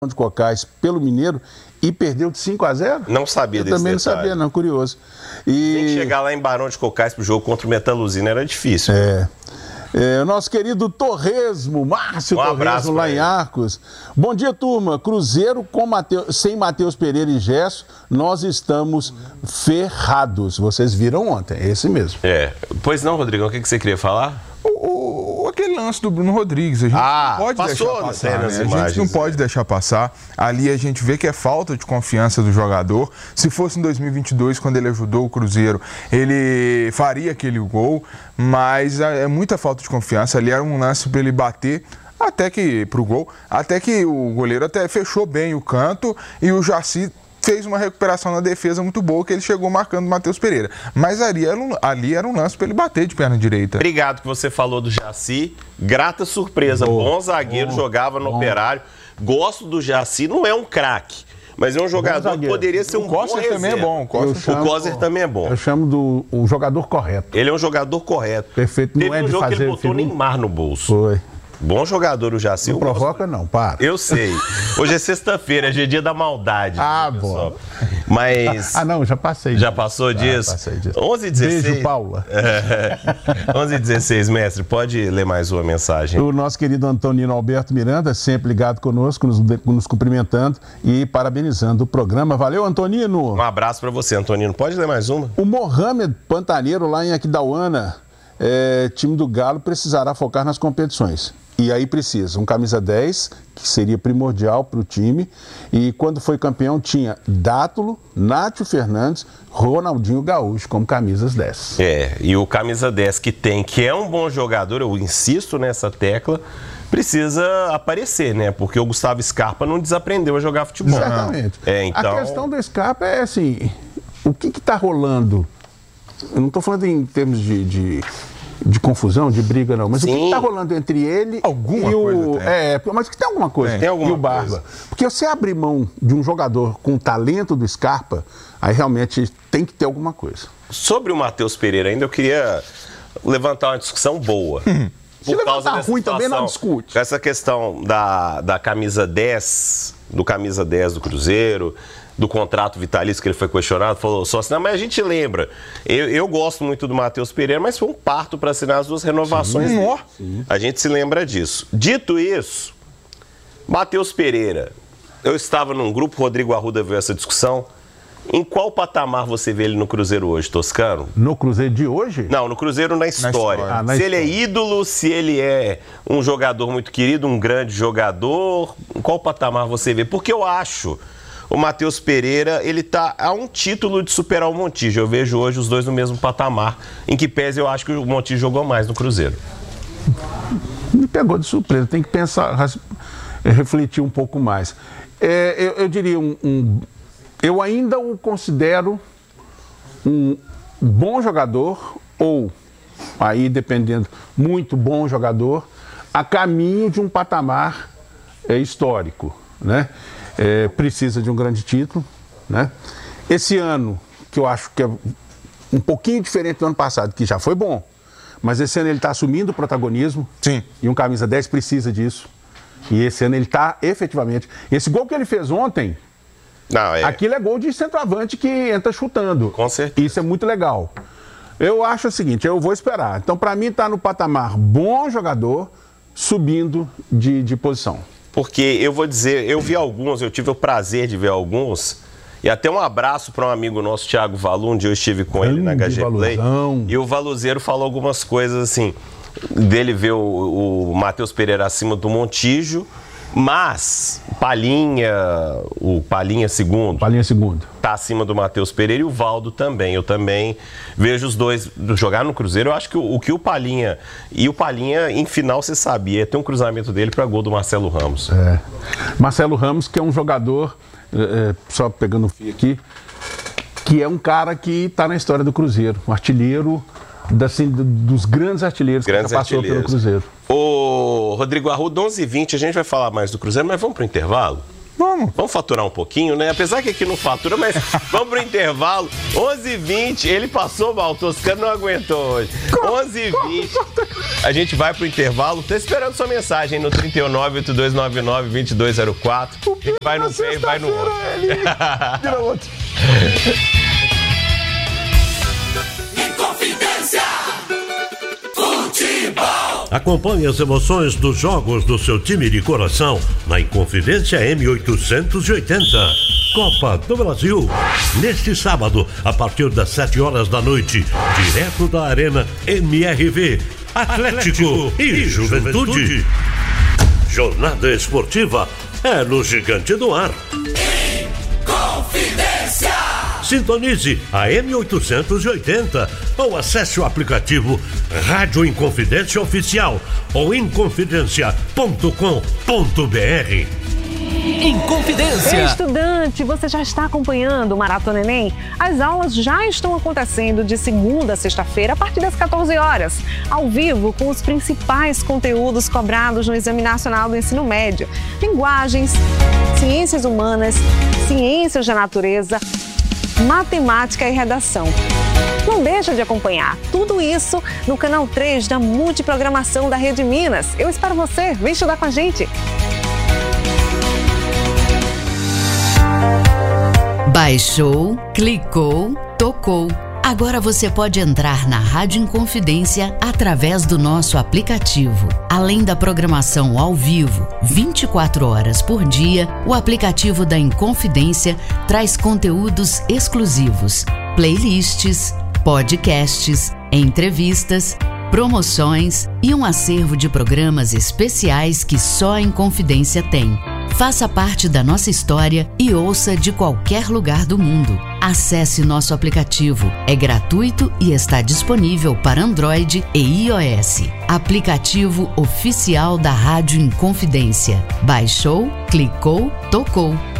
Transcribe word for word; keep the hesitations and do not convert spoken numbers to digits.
de Cocais pelo Mineiro e perdeu de cinco a zero? Não sabia Eu desse também detalhe. não sabia, não, curioso. E... Tem que chegar lá em Barão de Cocais pro jogo contra o Metaluzina era difícil. É. É, nosso querido Torresmo, Márcio Um abraço Torresmo, lá em ele. Arcos. Bom dia, turma. Cruzeiro com Mateus, sem Matheus Pereira e Gesso, nós estamos ferrados. Vocês viram ontem, é esse mesmo. É. Pois não, Rodrigão, o que que você queria falar? O, o, aquele lance do Bruno Rodrigues, a gente Ah, não pode passou deixar nas passar, né? A gente imagens, não né? pode deixar passar. Ali a gente vê que é falta de confiança do jogador. Se fosse em dois mil e vinte e dois, quando ele ajudou o Cruzeiro, ele faria aquele gol, mas é muita falta de confiança. Ali era um lance para ele bater até que pro gol, até que o goleiro até fechou bem o canto e o Jaci fez uma recuperação na defesa muito boa, que ele chegou marcando o Matheus Pereira. Mas ali era, um, ali era um lance para ele bater de perna direita. Obrigado que você falou do Jaci. Grata surpresa. Boa, Bom zagueiro, bom, jogava no bom. Operário. Gosto do Jaci, não é um craque, mas é um jogador que zagueiro. poderia ser um O Costa bom também é reserva. bom. O Costa Eu chamo- O Coser também é bom. Eu chamo do o jogador correto. Ele é um jogador correto. Perfeito, não Teve é um de jogo que fazer ele botou o figura. Neymar no bolso. Foi. Bom jogador o Jaci. Não eu gosto. provoca, não, para. Eu sei. Hoje é sexta-feira, hoje é dia da maldade. Ah, pessoal. bom. Mas... Ah, não, já passei. Já passou disso? Ah, passei disso. onze e dezesseis. Beijo, Paula. É. onze e dezesseis, mestre. Pode ler mais uma mensagem. O nosso querido Antonino Alberto Miranda, sempre ligado conosco, nos, nos cumprimentando e parabenizando o programa. Valeu, Antonino! Um abraço pra você, Antonino. Pode ler mais uma? O Mohamed Pantaneiro, lá em Aquidauana, é, time do Galo, precisará focar nas competições. E aí precisa um camisa dez, que seria primordial para o time. E quando foi campeão tinha Dátulo, Nátio Fernandes, Ronaldinho Gaúcho como camisas dez. É, e o camisa dez que tem, que é um bom jogador, eu insisto nessa tecla, precisa aparecer, né? Porque o Gustavo Scarpa não desaprendeu a jogar futebol. Exatamente. É, então... A questão do Scarpa é assim, o que está rolando? Eu não estou falando em termos de... de... de confusão, de briga, não. Mas Sim. o que está rolando entre ele Alguma e o... coisa tem. É, mas que tem alguma coisa. Tem alguma e o Barba. coisa. Porque você abrir mão de um jogador com o talento do Scarpa, aí realmente tem que ter alguma coisa. Sobre o Matheus Pereira ainda, eu queria levantar uma discussão boa. Se levantar ruim também, não discute. Essa questão da, da camisa dez, do camisa dez do Cruzeiro, do contrato vitalício que ele foi questionado, falou só assim, não, mas a gente lembra, eu, eu gosto muito do Matheus Pereira, mas foi um parto para assinar as duas renovações. Sim, dele. sim. A gente se lembra disso. Dito isso, Matheus Pereira, eu estava num grupo, Rodrigo Arruda viu essa discussão. Em qual patamar você vê ele no Cruzeiro hoje, Toscano? No Cruzeiro de hoje? Não, no Cruzeiro na história. história. Ah, na se ele é história. ídolo, se ele é um jogador muito querido, um grande jogador, em qual patamar você vê? Porque eu acho o Matheus Pereira, ele tá a um título de superar o Montijo. Eu vejo hoje os dois no mesmo patamar, em que pese eu acho que o Montijo jogou mais no Cruzeiro. Me pegou de surpresa. Tem que pensar, ras- refletir um pouco mais. É, eu, eu diria um, um- eu ainda o considero um bom jogador ou, aí dependendo, muito bom jogador, a caminho de um patamar é, histórico, né? É, precisa de um grande título, né? Esse ano, que eu acho que é um pouquinho diferente do ano passado, que já foi bom, mas esse ano ele está assumindo o protagonismo. Sim. E um camisa dez precisa disso. E esse ano ele está efetivamente... Esse gol que ele fez ontem, Não, é. aquilo é gol de centroavante que entra chutando. Com certeza. Isso é muito legal. Eu acho o seguinte, eu vou esperar. Então, para mim, está no patamar bom jogador, subindo de, de posição. Porque eu vou dizer, eu vi alguns, eu tive o prazer de ver alguns, e até um abraço para um amigo nosso, Thiago Valu, um dia eu estive com ele na H Grande G Play, Valuzão. e o Valuzeiro falou algumas coisas assim, dele ver o, o Matheus Pereira acima do Montijo, mas Palinha, o Palinha segundo, Palinha segundo. tá acima do Matheus Pereira e o Valdo também. Eu também vejo os dois jogar no Cruzeiro. Eu acho que o, o que o Palinha... E o Palinha, em final, você sabia, tem um cruzamento dele para gol do Marcelo Ramos. É. Marcelo Ramos, que é um jogador, é, é, só pegando o fio aqui, que é um cara que está na história do Cruzeiro. Um artilheiro, da, assim, do- dos grandes artilheiros Grandes que já passou artilheiros. pelo Cruzeiro. Ô, Rodrigo Arruda, onze e vinte, a gente vai falar mais do Cruzeiro, mas vamos pro intervalo? Vamos. Vamos faturar um pouquinho, né? Apesar que aqui não fatura, mas vamos pro intervalo. onze e vinte, ele passou mal, o Toscano não aguentou hoje. onze e vinte, a gente vai pro intervalo. Tô esperando sua mensagem no trinta e nove, oitenta e dois noventa e nove, vinte e dois zero quatro. Vai no pé e vai no outro. Vira outro. Inconfidência Futebol. Acompanhe as emoções dos jogos do seu time de coração na Inconfidência M oitocentos e oitenta. Copa do Brasil. Neste sábado, a partir das sete horas da noite, direto da Arena M R V. Atlético e Juventude. Jornada esportiva é no Gigante do Ar. Inconfidência. Sintonize a M oitocentos e oitenta ou acesse o aplicativo Rádio Inconfidência Oficial ou inconfidencia ponto com ponto b r. Inconfidência. Estudante, você já está acompanhando o Maratona Enem? As aulas já estão acontecendo de segunda a sexta-feira a partir das quatorze horas, ao vivo com os principais conteúdos cobrados no Exame Nacional do Ensino Médio: linguagens, ciências humanas, ciências da natureza, matemática e redação. Não deixa de acompanhar tudo isso no canal três da Multiprogramação da Rede Minas. Eu espero você, vem estudar com a gente. Baixou, clicou, tocou. Agora você pode entrar na Rádio Inconfidência através do nosso aplicativo. Além da programação ao vivo, vinte e quatro horas por dia, o aplicativo da Inconfidência traz conteúdos exclusivos, playlists, podcasts, entrevistas, promoções e um acervo de programas especiais que só a Inconfidência tem. Faça parte da nossa história e ouça de qualquer lugar do mundo. Acesse nosso aplicativo. É gratuito e está disponível para Android e iOS. Aplicativo oficial da Rádio Inconfidência. Baixou, clicou, tocou.